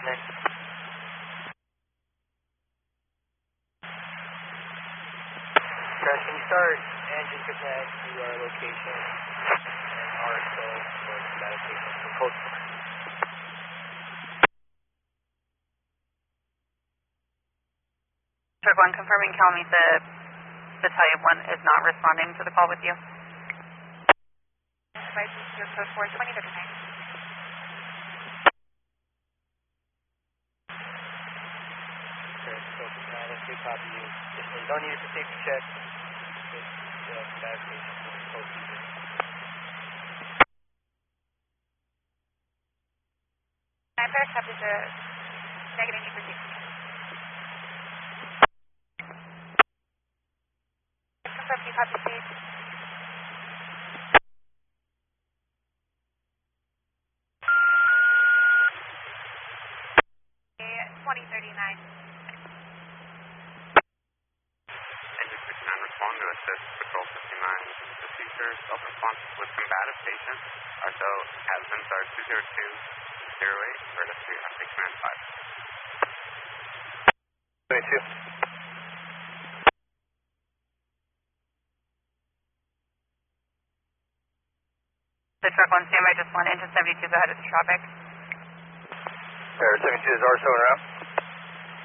Crash, can you start engine connect to our location and RSO for static station for code? Truck 1 confirming Calmeet, the Battalion 1 is not responding to the call with you. Advice your code 420 to connect. Okay, so let's do copy you. You don't need it for safety check. Just static station for code season. I'm very happy to negative need for safety. Confirm you copy please. Okay, 2039. Engine 69 respond to assist Patrol 59 procedure self-response with combative patients. RSO has been start 20208 for the 695. 22. The Truck 1 standby, just 1, engine 72 is ahead of the traffic. Air 72 is RSO en route.